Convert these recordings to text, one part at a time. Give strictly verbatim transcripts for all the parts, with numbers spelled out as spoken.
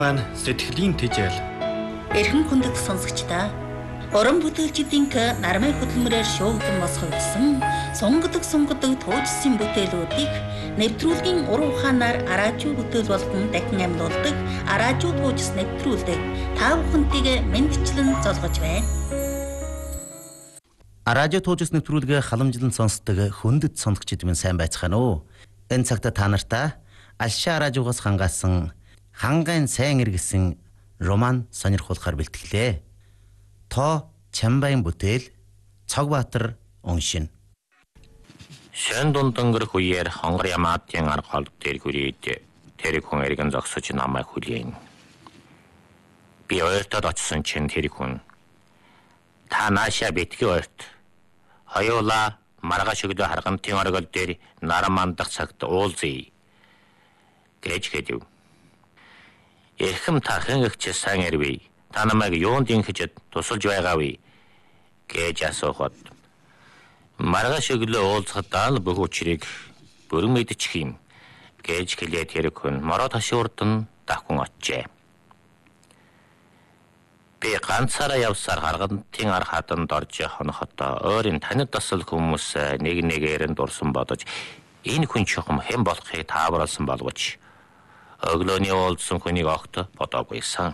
Маань сэтгэлийн тэжээл. Эрхэм хүндэт сонсогчдаа уран бүтээлчдийнх нармай хөдөлмөрөөр шоугдсан босгогдсон сонгодог сонгодог туужсан бүтээлүүдийг нэвтрүүлгийн уран ухаанаар араажуу бүтээл болгон дахин амьлуулдаг араажуу туужс нэвтрүүлдэг та бүхэнтэйг мэндчлэн золгож байна. Араажуу туужс нэвтрүүлгээ халамжлан сонсдог хүндэт сонсогчид минь сайн байцгаана уу? Энэ цагта та нартай Алшаа араажуугаас хангаасан хангайн сайн иргэсэн роман сонирхуулахаар бэлтгэлээ. То Чамбайн бүтээл Цогбаатар уншина. Сэн дундангэр хүээр хонгор ямаатын арга хол дээр хүрээд тэр хүн эргэн зогсож намайг хүлээн. Би ойртод очсон чинь тэр хүн та нааша битгий ойрт хоёулаа маргааш өглөө харгамтын оргил дээр нар мандах цагт уулзъя гэж хэлв. Эрхэм тахан ихч сайн ирвэ. Та намайг юунд инхэж тусалж байгаа вэ гэж асуухад маргааш өглөө уулзахад л бүх учрыг бүрэн мэдчих юм гэж хэлээд тэр хүн мороо ташуурдан давхин очжээ. Би ганцаараа явсаар харгантын ар хаданд орж хоноход ойрын танид тасал хүмүүс нэг нэгээр нь дурсан бодож энэ хүн чухам хэн болохыг тааварлсан боловч өглөөний уулзсан хүнийг огт бодоагүйсэн.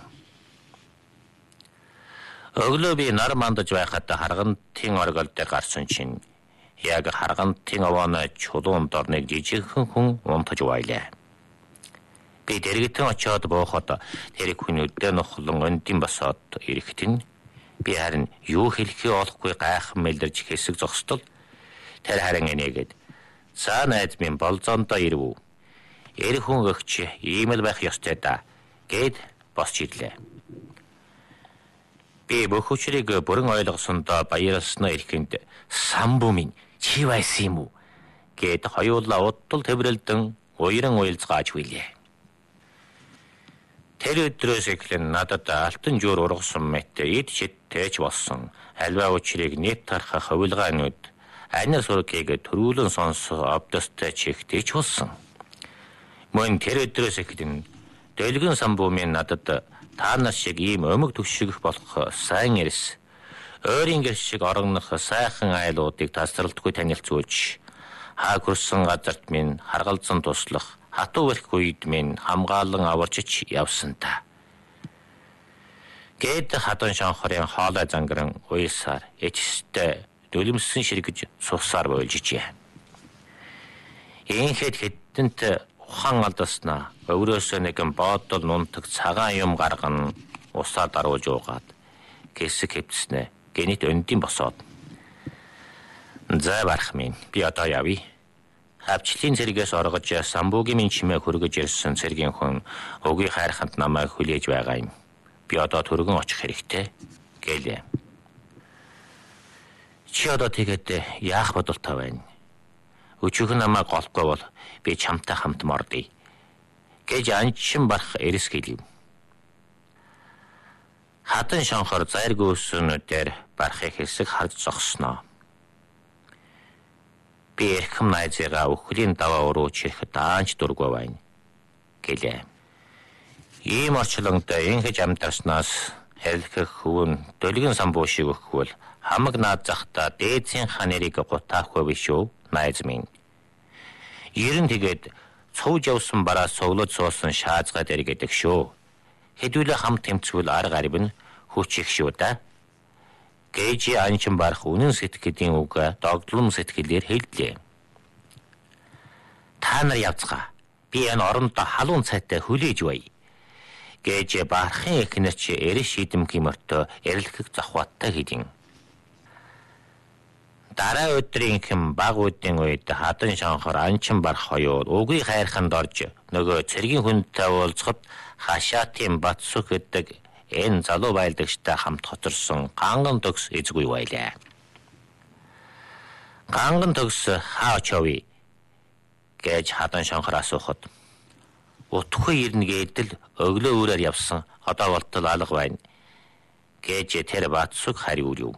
Өглөө би нар мандаж байхад харгантын оргил дээр гарсан чинь яг харгантын овооны чулуун дор нэг жижигхэн хүн унтаж байлаа. Би дэрэгтэн очиод бооход тэр хүн өдөө нухлан өндийн босоод ирэхтэн би харин юу хэлэхээ олохгүй гайхан мэлдэрч хэсэг зогсдол тэр харин энийгээд за найз минь болзоондоо ирв. Эр хүн өгч ийм л байх ёстой да гэд босч ирлээ. Би бүх учрыг бүрэн ойлгосондоо баярлснаа ирэхэд самбуу минь чи байсан юм уу гэд хоёулаа удтал тэмрэлдэн уяран уйлцгааж хүлээ. Тэр өдрөөс эхлэн надад алтан жуур ургасан мэт эд чидтэйч болсон альва учрыг нийт тархах хувилгаанууд анир сургийг төрүүлэн сонсох обдостой чихтэйч болсон. Мөн тэр өдрөөс эхлэн дэлгэн самбуу минь надад та нар шиг ийм өмг төвшигөх болох сайн эрс ойрын гэр шиг оронгох сайхан айлуудыг тасралтгүй танилцуулж хаа хүрсэн газарт минь харгалзан туслах хатуу барих үед минь хамгаалан аварчиж явсан та. Гэт хатан шанхарын хоолой зангарын уйсаар эцэстэй дүлэмсэн ширгэж сувсаар бойлжижээ. Ийхэд хэдэнт ухаан алдаснаа өврөөсөө нэгэн боодол нунтаг цагаан юм гарган усаар даруулж уугаад гэсэг хэвтснэ гэнит өндийн босоод за барах минь би одоо явъя. Хавчлын цэргээс оргож самбуугийн минь чимээ хөргөж ирсэн цэргийн хүн өгийн хайрханд намайг хүлээж байгаа юм. Би одоо түргэн очих хэрэгтэй гэлээ. Чи одоо тэгээд яах бодолтой байна? Өчигдөр намайг голохгүй бол би чамтай хамт мордъя гэж анчин барах эрс хэлв. Хатан шанхор зайргүйсөнүүдээр барахыг хэсэг харж зогсноо. Би эрхэм найзыгаа өхлийн даваа өрөө чихэд даанч дургүй байна гэлээ. Ийм орчлонд инхэж амьдарснаас хэлхэх хүн дөлгөн самбуу шиг өгөхвөл хамаг наад захта дээдсийн ханерыг гутаахгүй биш үү найз минь. Ерэн тэгээд цовж явсан бараа соглож суусан шаазгаа дэргэдэг шүү. Хэдүүлээ хамт тэмцвэл арга арив нь хүч их шүү да. Гэж анчин барах үнэн сэтгэлийн үг догдлом сэтгэлээр хэллээ. Та нар явцгаа. Би энэ орондоо халуун цайтай хүлээж бай. Гэж барахын эхнэрч эрэш шийдэмгийн мөртөө эрэлхэх зохваттай хэлин. Дараа өдрийн хэм баг үдийн үед хатан шанхор анчин барах хоёуул угийн хайрханд орж нөгөө цэргийн хүнтэй уулзахад хашаатын Батсүх гэдэг энэ залуу байлдагчтай хамт хоцорсон ганган төгс эзгүй байлаа. Ганган төгс хаа очив гэж хатан шанхор асуухад утхгүй ирнэ гэдэл өглөө үрээр явсан одоо болтол алга байна гэж тэр Батсүх хариулв.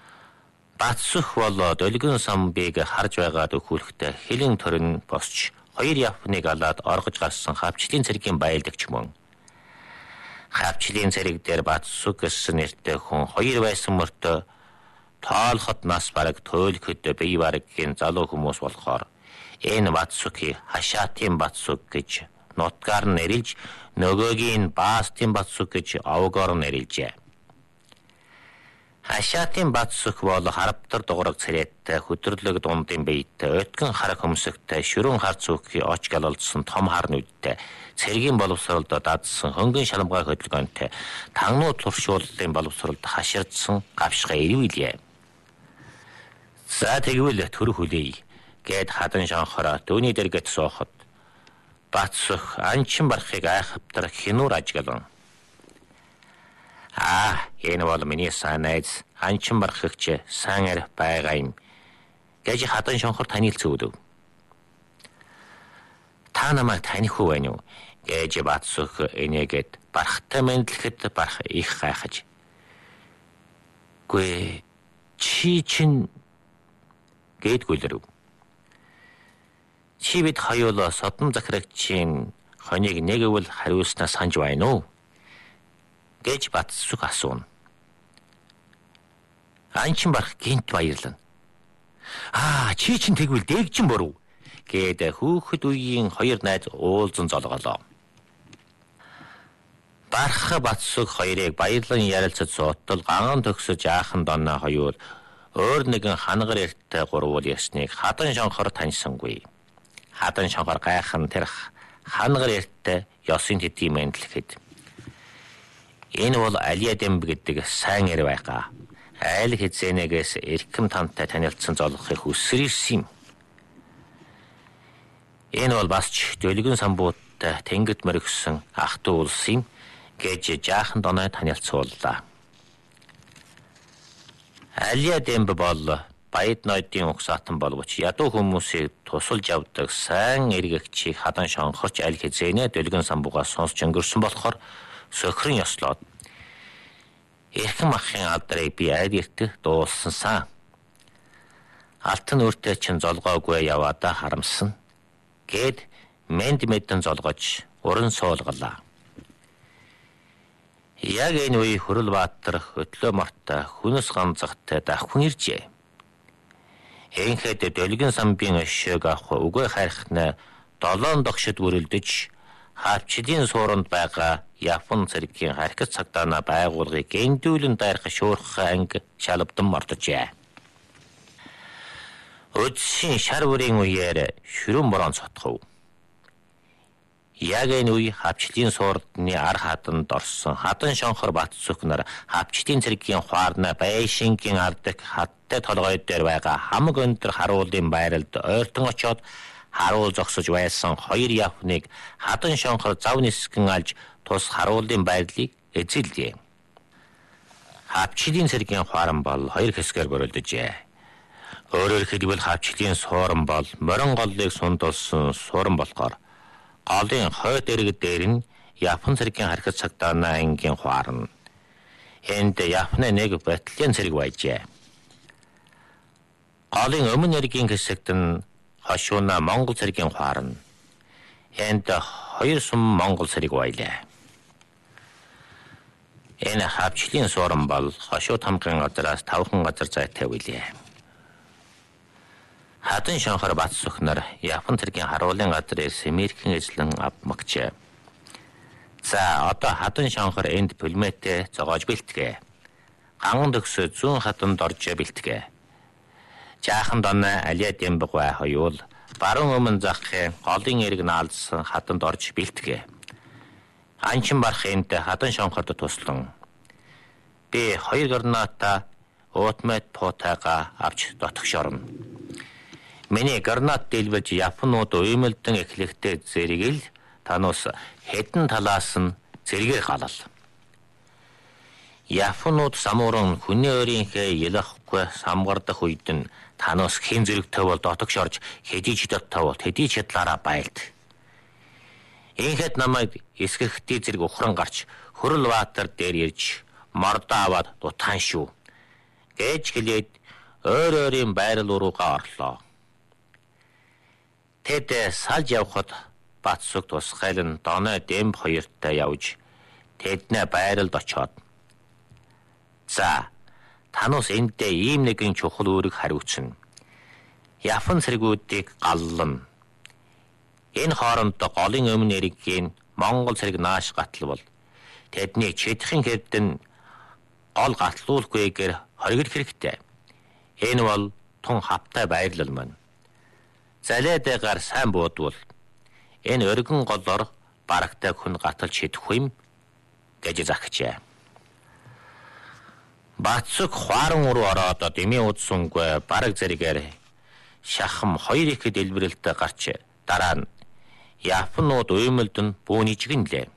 Батсүх болоо дөлгөн самбыг харж байгаад өхүүлэхдээ хилэн төрн босч хоёр Японыг алаад оргож гарсан хавчлын цэргийн баялагч мөн. Хавчлын цэрэг дээр Батсук гэсэн нэртэй хүн хоёр байсан мөртөө тоолоход нас бараг төөлөхөд бие бараггийн залуу хүмүүс болохоор энэ Батсуки хашаатын Батсук гэж нутгаар нь нэрлж нөгөөгийн Баастын Батсук гэж овгоор нь нэрлжээ. Хашаатын Батсук бол харвтар дугуйг царайтай хөдөрлөг дундын биетэй өтгөн хар хөмсөгтэй шүрэн хар цүхий оч галуулсан том хар нүдтэй цэргийн боловсролд дадсан хөнгөн шалмгай хөдөлгөөнтэй тагнуу туршууллын боловсролд хаширдсан гавшгай ирвэлээ. За тэгвэл төр хүлээе гэд хадан шанхороо дөөний дэргэд суухад Батсук анчин барахыг айхавтар хинуур ажиглан. Аа, энэ бол миний сайн найз анчин барахгч сайн арх байгаа юм гэж хадан шонхор танилцуулв. Та намайг таних уу вэ? Гэж Батсук энийгэд барахтай мэдлэхэд барах их гайхаж. Гүй чи чин гэд гүйлэрв. Чи бид хоёулаа содон захирагчийн хоныг нэгвэл хариулснаа санаж байна уу? Гэж Батсук асуув. Анчин барах гинт баярлана. Аа, чи чин тэгвэл дээгчин буруу гэд хүүхэд үеийн хоёр найз уулзан золголоо. Барах Батсук хоёрыг баярлан ярилцаж суутал ганган төгсөж аахан доноо хоёуул өөр нэгэн хангар эрттэй гурвуул ясныг хадан шонхор таньсангүй. Хадан шонхор гайхан тэр хангар эрттэй ёсын төдий мэдлэхэд энэ бол Алия Демб гэдэг сайн эр байгаа. Айл хэзээнээс эрхэм тантай танилцсан золгохыг хүсэрсэн юм. Энэ бол бас ч Дөлгөн самбуудтай тэнгид мөрөгсөн ах дүү улс юм гэж жаахан доной танилцууллаа. Алия Демб бол баяд ноёдын угсаатан боловч ядуу хүмүүсийг тусалж явдаг сайн эргэгчийг хадан шонхорч аль хэзээ Дөлгөн самбуугаас сонсч өнгөрсөн болохоор сөхрөн ёслоод эрхэм ахын алдрыг би айд эртэ дуулсан. Алтан өртөө чин золгоогүй яваада харамсан гэд мэд мэдэн золгож уран суулгалаа. Яг энэ үе Хөрөлбаатар хөтлөө мортой хүнс ганцахтай давхин иржээ. Энхэд Дөлгөн самбын өшөөг авах үгүй хайрхнаа долоон догшид бүрэлдэж хавчлын сууранд байгаа Япон цэргийн харькц цагдаа байгуулгыг гэмдүүлэн дайрах шуурх анги шалбдан мордожээ. Өдсийн шар бүрийн үеэр шүрэн борон цотхов. Яг энэ үе хавчлын суурдны ар хаданд орсон хадан шонхор Батсук нар хавчлын цэргийн хуарна байшингийн ардаг хаттай толгой дээр байгаа хамаг өндөр харуулын байралд ойртон очоод харуул зогсож байсан хоёр Японыг хадан шонхор зав нисгэн алж тус харуулын байрлалыг эзэллээ. Хавчлын цэргийн хуаран бол хоёр хэсгээр бүрэлдэжээ. Өөрөөр хэлбэл хавчлын сууран бол морин голлыг сундулсан сууран болохоор голын хойд эрэг дээр нь Япон цэргийн харькц цагдаа ангийн хуарна. Энд Японы нэг батальон цэрэг байжээ. Голын өмнө эргийн хэсэгт нь хошууна Монгол цэргийн хуарна. Энд хоёр сум Монгол цэрэг байлаа. Энэ хавчлын сууран бол хошуу тамгын газраас тавхан газар зайтай билээ. Хадан шонхор Батсук нар Япон цэргийн харуулын газрээс Америкийн эзлэн авмагчээ. За одоо хадан шонхор энд пулеметээ зогоож бэлтгээ. Ганган төгсөө зүүн хатанд орж бэлтгээ. Жаахан доной Алия Демб гой хоёул баруун өмнө захын голын эрэг наалдсан хатанд орж бэлтгээ. Анчин барах энд хадан шонхорд туслан би хоёр граната оотмет потага авч дотгош орно. Миний гранат дэлбэж Японууд уймэлдэн эхлэхдээ зэрэгэл танус хэдэн талаас нь зэргээр халал. Японууд самууран хүний өрийнхээ ялахгүй самгардах үед нь танус хэн зэрэгтэй бол дотогш орж хэдий ч доттой бол хэдий ч талаараа байлт. Инхэд намайг эсгэрхтээ зэрэг ухран гарч Хөрөлбаатар дээр ирж мордоо аваад дутаан шүү гэж хэлээд өөр өөрийн байрал уруугаа орлоо. Тэд салж явхад Батсүк тусгайлан Доной Демб хоёртой явж тэднээ байралд очоод "За, танус эндээ ийм нэгэн чухал үүрэг хариуцна. Япон цэргүүдийг галлана. Энэ хоорондоо голын өмнө эргийн Монгол цэрэг нааш гатлал бол тэднийг чэдхэн хэвдэн гол гатлуулахгүйгээр хоригдох хэрэгтэй. Энэ бол тун хавтай байрлал маань. Залайдагаар сайн буудвал энэ өргөн голоор барагтай хүн гаталж шидэх юм" гэж загчээ. Батсүк хуаран уруу ороод дэмий удсангүй бараг зэрэгээр шахам хоёр их дэлбэрэлтэд гарч дараа нь Японууд уймалдан бүүний чигнэлээ.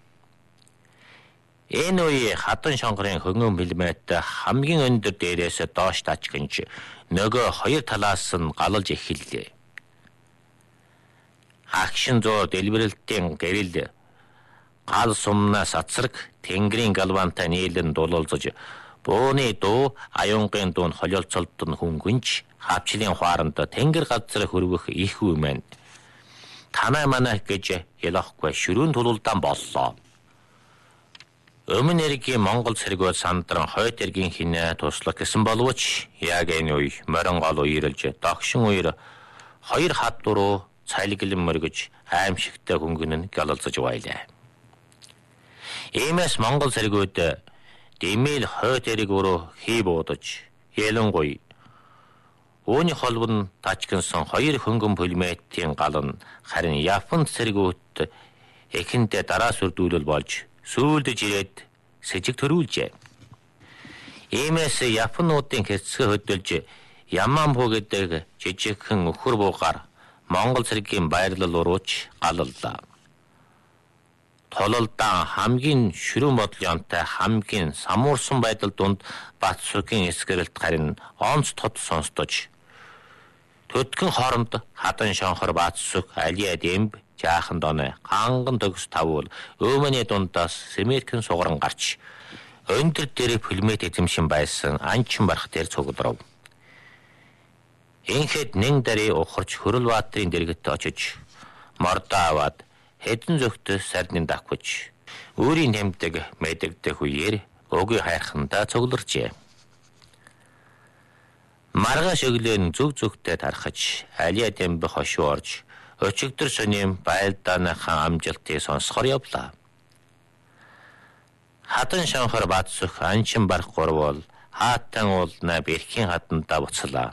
Энэ үе хатан шонгорын хөнгөн милмет хамгийн өндөр дээрээс доош тачгинж нөгөө хоёр талаас нь галалж эхэллээ. Акшин зоо дэлбэрэлтийн гэрэл гал сумнаас ацраг тэнгэрийн галвантай нийлэн дулуулж бөөний дуу аюунгийн дуун холиолцолтон хөнгөнч хавчлын хуаранд тэнгэр газар хөрвөх их үе мэн танай манай гэж ялахгүй шүрүүн тулуулдан боллоо. Өмнө эргийн Монгол цэргүүд сандран хойд эргийн хинэ туслах гэсэн боловч яг энэ үе морин гол уйралж догшин үер хоёр хад дуруу цайлглан мөргөж аимшигтай хөнгөн нь галалзаж байлаа. Иймээс Монгол цэргүүд дэмэл хойд эрэг өрөө хий буудаж ялангуй өөний холбон тачгинсан хоёр хөнгөн пулеметийн гал нь харин Япон цэргүүд эхэндээ дараа сүрдүүлэл болж сүүлдэж ирээд сэжиг төрүүлжээ. Иймээс Японуудын хэсэг хөдөлж Яманбу гэдэг жижигхэн өхөр буугаар Монгол цэргийн байрлал урууч галаллаа. Тололдоо хамгийн шүрэн бодлонтой хамгийн самуурсан байдал дунд Батсүкийн эсгэрэлт харин онц тод сонсдож төдгөн хооронд хатан шонхор Батсүк Алиа Демб жаахан Доной ганган төгс тавуул өөмөний дундаас Сэмэрхэн сугаран гарч өндөр дээр пулемет эзэмшин байсан анчин барах дээр цугларав. Инхэд нэн дари ухарч Хөрөлбаатарын дэргэд очиж мордоо аваад хэдэн зөвхт сарнын давхиж өөрийн тэмдэг мэдэгдэх үеэр өгийн хайрхандаа цугларчээ. Маргааш өглөө зүг зүгтээ тархаж Алиа Демб хошуу орж өчигдөр шөнийн байлдааныхаа амжилтыг сонсохоор явлаа. Хатан шонхор Батсүк анчин барах гурвал хаатан уулна бэрхийн хатандаа буцлаа.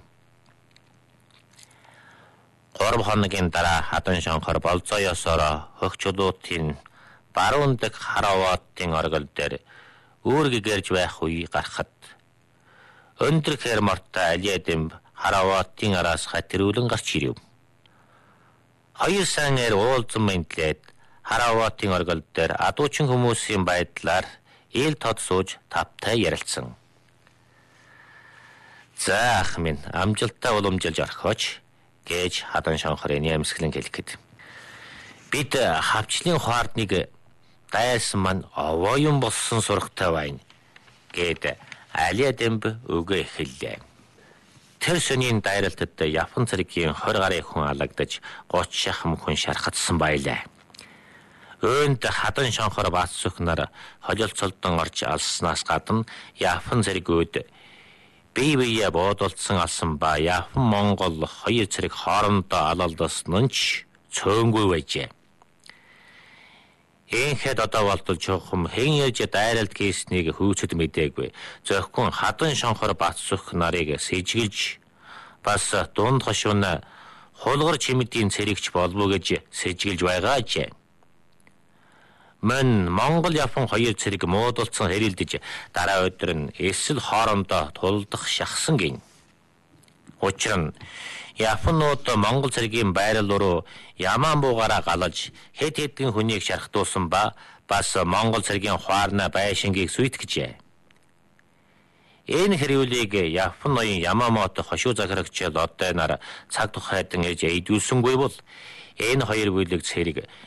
Гурав хоногийн дараа хатан шонхор болзоо ёсороо хөгчлүүдийн баруун дэх хараваатын оргил дээр үүрэг гэрж байх үе гарахад өндөр хермортой Алиа Демб хараваатын араас хатэрүүлэн гарч ирэв. Хоёр сангаар уулзсан мэдлээд хараваатын оргил дээр адуучин хүмүүсийн байдлаар ил тод сууж тавтай ярилцсан. "За ах минь амжилттай уламжилж орхооч" гэж хатан шонхорын нэмсгэлэн хэлэхэд бид хавчлын хуардныг дайсан маань овоён болсон сурагтай байна гэд Алиа Демб өгөө эхэллээ. Тэр шөнийн дайралтад Япон цэргийн двадцать гаруй хүн алагдаж гуч шахам хүн шархатсан байлаа. Өөнд хатан шонхор Батсүк нар холиолцолдон орж алснаас гадна Япон цэргүүд бие биеэ буудалцсан алсан ба Япон Монгол хоёр цэрэг хоорондоо алалдсан нь цөөнгүй байжээ. Энхэд одоо болтол чухам хэн яж дайралт хийснийг хөөцөд мэдээгүй. Зөвхөн хатан шонхор Батсүк нарыг сэжгэлж бас дунд хошууна хулгар чимэдийн цэрэгч болов гэж сэжгэлж байгааж. Мөн Монгол Япон хоёр цэрэг муудалцсан хэрэлдэж дараа өдөр нь эсэл хоорондоо тулдах шахсан гин. Учир нь Японууд Монгол цэргийн байрал руу Яманбуугаараа галаж хэд хэдэн хүнийг шархтуулсан ба бас Монгол цэргийн хуарна байшингийг сүйтгэжээ. Энэ хэрүүлийг Япон ноён Ямамото хошуу захирагч Лодой нар цаг тухайдан ээж эйдүүлсэнгүй бол энэ хоёр бүлэг цэрэг